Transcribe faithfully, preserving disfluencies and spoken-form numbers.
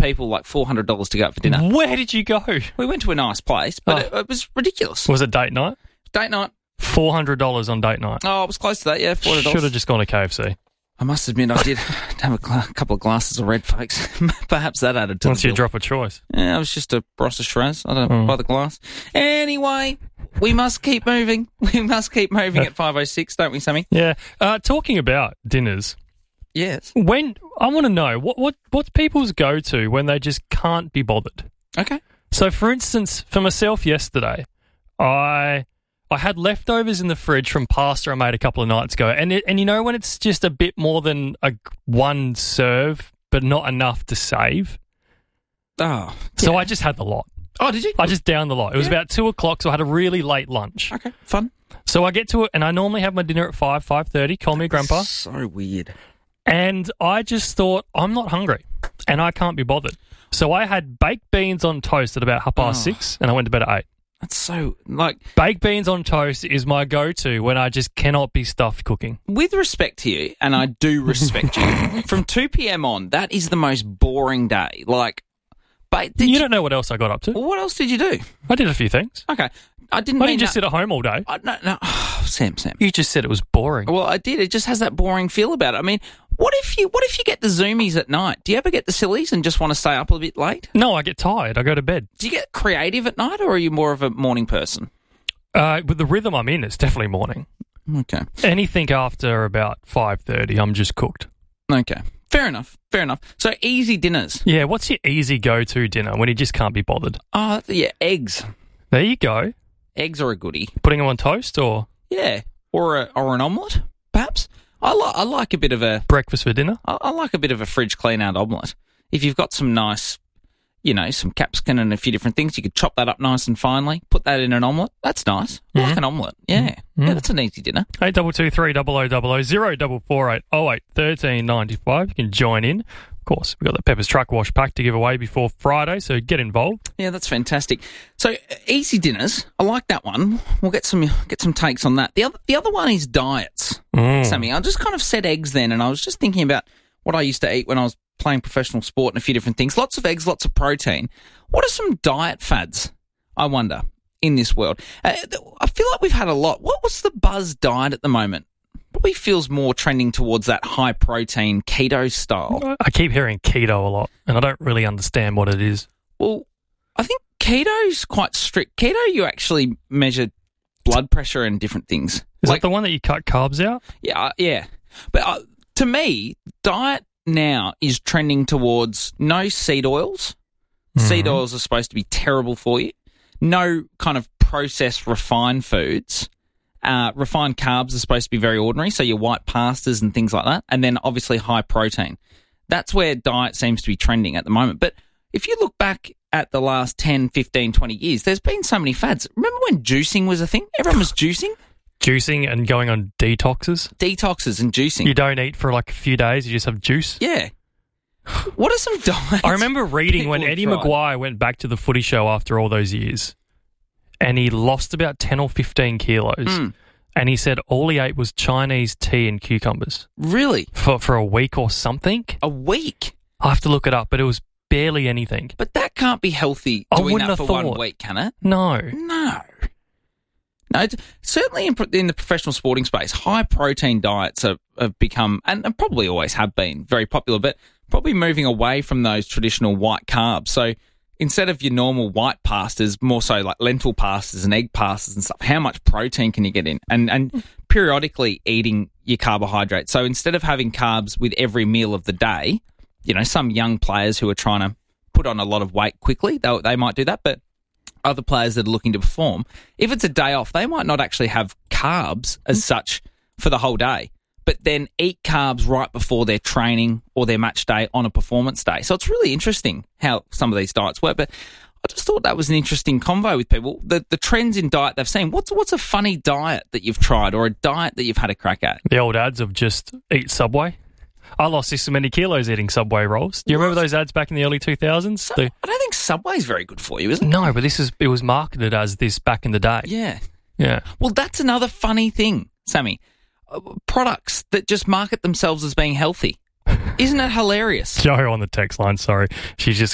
people like four hundred dollars to go out for dinner. Where did you go? We went to a nice place, but Oh. it, it was ridiculous. Was it date night? Date night. four hundred dollars on date night. Oh, it was close to that, yeah, four hundred dollars. Should have just gone to K F C. I must admit, I did have a gla- couple of glasses of red fakes. Perhaps that added to Once the you bill. drop a choice. Yeah, it was just a Barossa Shiraz. I don't Mm. buy the glass. Anyway, we must keep moving. We must keep moving at five oh six, don't we, Sammy? Yeah. Uh, talking about dinners, Yes. when I want to know, what, what what's people's go-to when they just can't be bothered? Okay. So, for instance, for myself yesterday, I I had leftovers in the fridge from pasta I made a couple of nights ago, and it, and you know when it's just a bit more than a one serve, but not enough to save. Oh. So yeah. I just had the lot. Oh, did you? I just downed the lot. It was Yeah. about two o'clock, so I had a really late lunch. Okay, fun. So I get to it, and I normally have my dinner at five, five thirty. Call me grandpa. So weird. And I just thought, I'm not hungry, and I can't be bothered. So I had baked beans on toast at about half past Oh. six, and I went to bed at eight. That's so, like, Baked beans on toast is my go-to when I just cannot be stuffed cooking. with respect to you, and I do respect you, from two p.m. on, that is the most boring day. Like, but did You you, don't know what else I got up to. what else did you do? I did a few things. Okay. I didn't I mean didn't just that- sit at home all day. I, no, no. Sam, Sam. You just said it was boring. Well, I did. It just has that boring feel about it. I mean, what if you what if you get the zoomies at night? Do you ever get the sillies and just want to stay up a bit late? No, I get tired. I go to bed. Do you get creative at night, or are you more of a morning person? Uh, with the rhythm I'm in, it's definitely morning. Okay. Anything after about five thirty, I'm just cooked. Okay. Fair enough. Fair enough. So easy dinners. Yeah, what's your easy go-to dinner when you just can't be bothered? Oh, yeah, eggs. There you go. Eggs are a goodie. Putting them on toast or Yeah, or a, or an omelette, perhaps. I like I like a bit of a breakfast for dinner? I, I like a bit of a fridge clean out omelette. If you've got some nice, you know, some capsicum and a few different things, you could chop that up nice and finely, put that in an omelette. That's nice. I like an omelette. Yeah, yeah, that's an easy dinner. eight two two three double oh double oh zero double four eight oh eight thirteen ninety five. You can join in. Of course, we've got the Peppers Truck Wash pack to give away before Friday, so get involved. Yeah, that's fantastic. So uh, easy dinners, I like that one. We'll get some get some takes on that. The other the other one is diets. Mm. Sammy, I just kind of said eggs then, and I was just thinking about what I used to eat when I was playing professional sport and a few different things. Lots of eggs, lots of protein. What are some diet fads, I wonder, in this world? Uh, I feel like we've had a lot. What What's the buzz diet at the moment? Probably feels more trending towards that high protein keto style. I keep hearing keto a lot, and I don't really understand what it is. Well, I think keto's quite strict. Keto, you actually measure blood pressure and different things. Is Like, that the one that you cut carbs out? yeah, uh, yeah. But uh, to me, diet now is trending towards no seed oils. Seed oils are supposed to be terrible for you. No kind of processed refined foods. Uh, refined carbs are supposed to be very ordinary, so your white pastas and things like that. And then obviously high protein. That's where diet seems to be trending at the moment. But if you look back at the last ten, fifteen, twenty years, there's been so many fads. Remember when juicing was a thing? Everyone was juicing. Juicing and going on detoxes. Detoxes and juicing. You don't eat for like a few days, you just have juice. Yeah. What are some diets? I remember reading when people have Eddie tried? Maguire went back to the footy show after all those years, and he lost about ten or fifteen kilos. Mm. And he said all he ate was Chinese tea and cucumbers Really? for, for a week or something. A week? I have to look it up, but it was barely anything. But that can't be healthy I doing wouldn't that have for one thought. week, can it? No. No. No, it's, certainly in, pro- in the professional sporting space, high protein diets have, have become, and, and probably always have been, very popular, but probably moving away from those traditional white carbs. So instead of your normal white pastas, more so like lentil pastas and egg pastas and stuff, how much protein can you get in? And, and periodically eating your carbohydrates. So instead of having carbs with every meal of the day, you know, some young players who are trying to put on a lot of weight quickly, they, they might do that, but other players that are looking to perform, if it's a day off, they might not actually have carbs as such for the whole day, but then eat carbs right before their training or their match day on a performance day. So it's really interesting how some of these diets work, but I just thought that was an interesting convo with people. The the trends in diet they've seen. What's what's a funny diet that you've tried or a diet that you've had a crack at? The old ads of just eat Subway. I lost this many kilos eating Subway rolls. Do you remember those ads back in the early two thousands? So, The- I don't think Subway's very good for you, is it? no, but this is it was marketed as this back in the day. Yeah. Yeah. Well, that's another funny thing, Sammy. Uh, products that just market themselves as being healthy. Isn't it hilarious? Joe on the text line, sorry. She's just